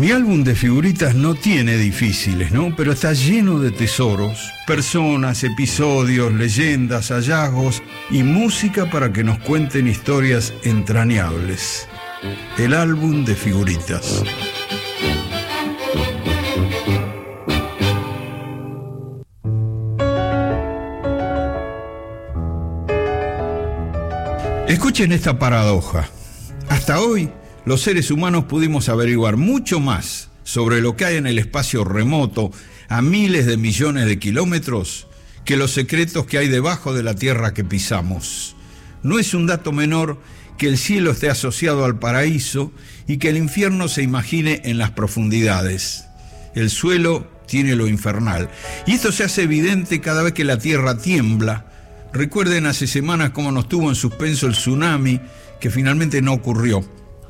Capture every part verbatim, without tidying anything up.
Mi álbum de figuritas no tiene difíciles, ¿no? Pero está lleno de tesoros, personas, episodios, leyendas, hallazgos y música para que nos cuenten historias entrañables. El álbum de figuritas. Escuchen esta paradoja. Hasta hoy, los seres humanos pudimos averiguar mucho más sobre lo que hay en el espacio remoto a miles de millones de kilómetros que los secretos que hay debajo de la tierra que pisamos. No es un dato menor que el cielo esté asociado al paraíso y que el infierno se imagine en las profundidades. El suelo tiene lo infernal. Y esto se hace evidente cada vez que la tierra tiembla. Recuerden hace semanas cómo nos tuvo en suspenso el tsunami, que finalmente no ocurrió.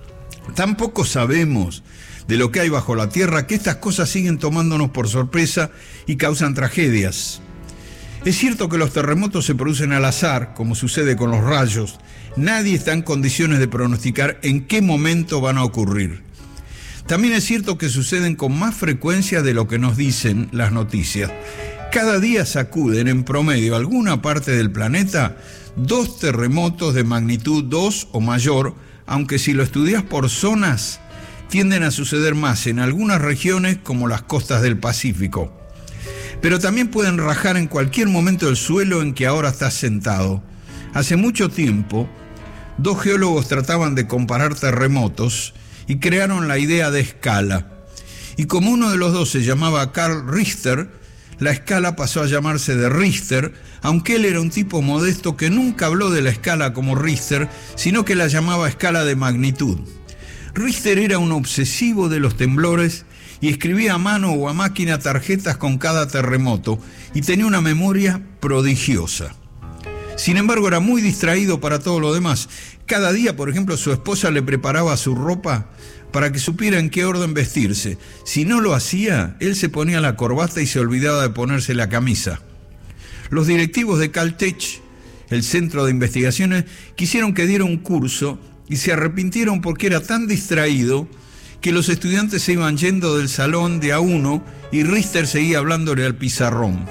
Tampoco sabemos de lo que hay bajo la tierra, que estas cosas siguen tomándonos por sorpresa y causan tragedias. Es cierto que los terremotos se producen al azar, como sucede con los rayos. Nadie está en condiciones de pronosticar en qué momento van a ocurrir. También es cierto que suceden con más frecuencia de lo que nos dicen las noticias. Cada día sacuden en promedio alguna parte del planeta dos terremotos de magnitud dos o mayor, aunque si lo estudias por zonas, tienden a suceder más en algunas regiones como las costas del Pacífico. Pero también pueden rajar en cualquier momento el suelo en que ahora estás sentado. Hace mucho tiempo, dos geólogos trataban de comparar terremotos y crearon la idea de escala. Y como uno de los dos se llamaba Carl Richter, la escala pasó a llamarse de Richter, aunque él era un tipo modesto que nunca habló de la escala como Richter, sino que la llamaba escala de magnitud. Richter era un obsesivo de los temblores y escribía a mano o a máquina tarjetas con cada terremoto y tenía una memoria prodigiosa. Sin embargo, era muy distraído para todo lo demás. Cada día, por ejemplo, su esposa le preparaba su ropa para que supiera en qué orden vestirse. Si no lo hacía, él se ponía la corbata y se olvidaba de ponerse la camisa. Los directivos de Caltech, el centro de investigaciones, quisieron que diera un curso y se arrepintieron porque era tan distraído que los estudiantes se iban yendo del salón de a uno y Richter seguía hablándole al pizarrón.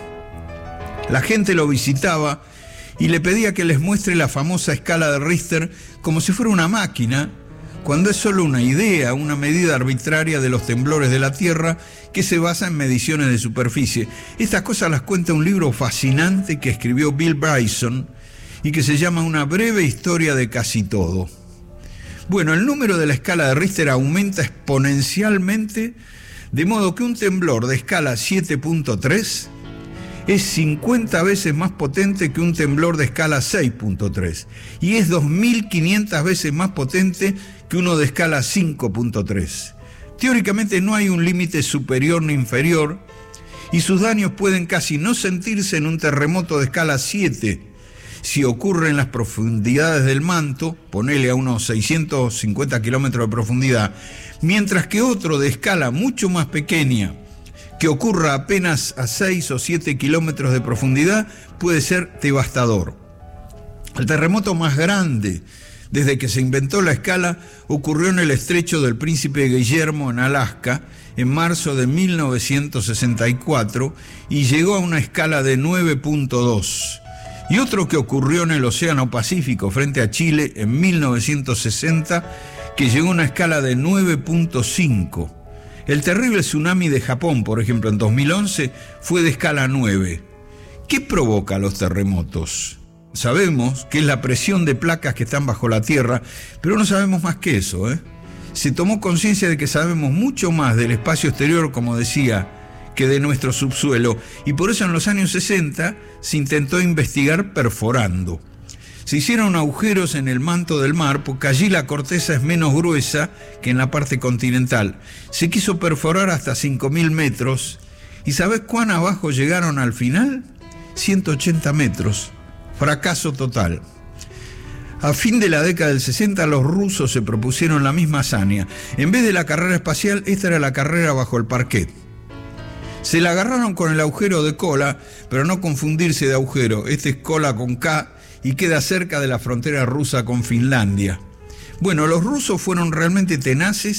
La gente lo visitaba y le pedía que les muestre la famosa escala de Richter como si fuera una máquina, cuando es solo una idea, una medida arbitraria de los temblores de la Tierra que se basa en mediciones de superficie. Estas cosas las cuenta un libro fascinante que escribió Bill Bryson y que se llama Una breve historia de casi todo. Bueno, el número de la escala de Richter aumenta exponencialmente, de modo que un temblor de escala siete punto tres es cincuenta veces más potente que un temblor de escala seis punto tres y es dos mil quinientas veces más potente que uno de escala cinco punto tres. Teóricamente no hay un límite superior ni inferior y sus daños pueden casi no sentirse en un terremoto de escala siete. Si ocurre en las profundidades del manto, ponele a unos seiscientos cincuenta kilómetros de profundidad, mientras que otro de escala mucho más pequeña, que ocurra apenas a seis o siete kilómetros de profundidad, puede ser devastador. El terremoto más grande desde que se inventó la escala ocurrió en el estrecho del Príncipe Guillermo en Alaska en marzo de mil novecientos sesenta y cuatro y llegó a una escala de nueve punto dos. Y otro que ocurrió en el Océano Pacífico frente a Chile en mil novecientos sesenta, que llegó a una escala de nueve punto cinco. El terrible tsunami de Japón, por ejemplo, en dos mil once, fue de escala nueve. ¿Qué provoca los terremotos? Sabemos que es la presión de placas que están bajo la tierra, pero no sabemos más que eso, ¿eh? Se tomó conciencia de que sabemos mucho más del espacio exterior, como decía, que de nuestro subsuelo, y por eso en los años sesenta se intentó investigar perforando. Se hicieron agujeros en el manto del mar porque allí la corteza es menos gruesa que en la parte continental. Se quiso perforar hasta cinco mil metros. ¿Y sabes cuán abajo llegaron al final? ciento ochenta metros. Fracaso total. A fin de la década del sesenta, los rusos se propusieron la misma hazaña. En vez de la carrera espacial, esta era la carrera bajo el parquet. Se la agarraron con el agujero de Kola, pero no confundirse de agujero. Este es Kola con K y queda cerca de la frontera rusa con Finlandia. Bueno, los rusos fueron realmente tenaces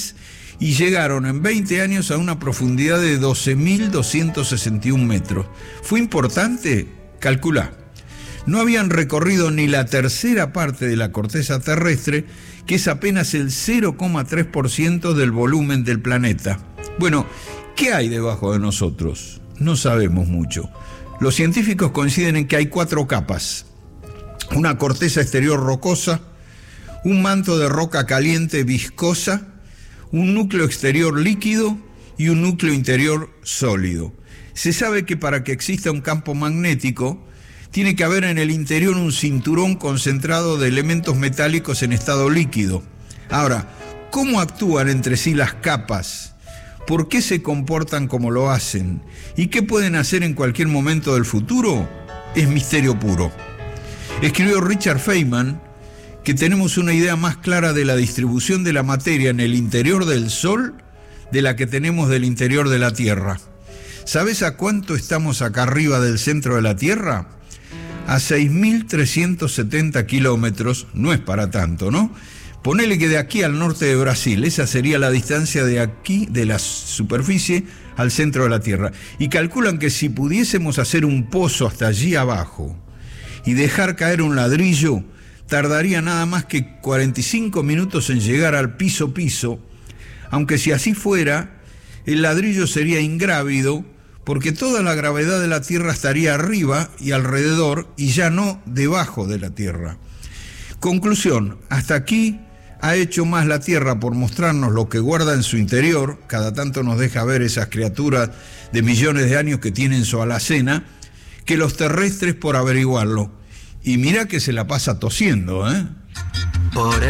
y llegaron en veinte años a una profundidad de doce mil doscientos sesenta y un metros. ¿Fue importante? Calculá. No habían recorrido ni la tercera parte de la corteza terrestre, que es apenas el cero coma tres por ciento del volumen del planeta. Bueno, ¿qué hay debajo de nosotros? No sabemos mucho. Los científicos coinciden en que hay cuatro capas: una corteza exterior rocosa, un manto de roca caliente viscosa, un núcleo exterior líquido y un núcleo interior sólido. Se sabe que para que exista un campo magnético, tiene que haber en el interior un cinturón concentrado de elementos metálicos en estado líquido. Ahora, ¿cómo actúan entre sí las capas? ¿Por qué se comportan como lo hacen? ¿Y qué pueden hacer en cualquier momento del futuro? Es misterio puro. Escribió Richard Feynman que tenemos una idea más clara de la distribución de la materia en el interior del Sol de la que tenemos del interior de la Tierra. ¿Sabes a cuánto estamos acá arriba del centro de la Tierra? A seis mil trescientos setenta kilómetros. No es para tanto, ¿no? Ponele que de aquí al norte de Brasil, esa sería la distancia de aquí, de la superficie, al centro de la Tierra. Y calculan que si pudiésemos hacer un pozo hasta allí abajo y dejar caer un ladrillo, tardaría nada más que cuarenta y cinco minutos en llegar al piso piso, aunque si así fuera, el ladrillo sería ingrávido, porque toda la gravedad de la Tierra estaría arriba y alrededor y ya no debajo de la Tierra. Conclusión, hasta aquí ha hecho más la Tierra por mostrarnos lo que guarda en su interior, cada tanto nos deja ver esas criaturas de millones de años que tienen su alacena, que los terrestres por averiguarlo. Y mira que se la pasa tosiendo, ¿eh? Por